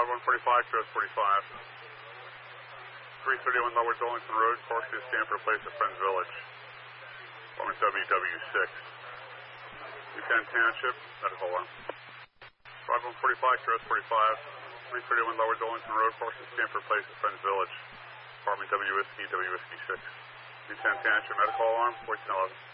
5145, Cross 45. 331 Lower Darlington Road, partially to Stanford Place at Friends Village. Department WW6. Newtown Township, medical alarm. 5145, Cross 45. 331 Lower Darlington Road, partially to Stanford Place at Friends Village. Department WSD, WSD 6. Newtown Township, medical alarm, 1411.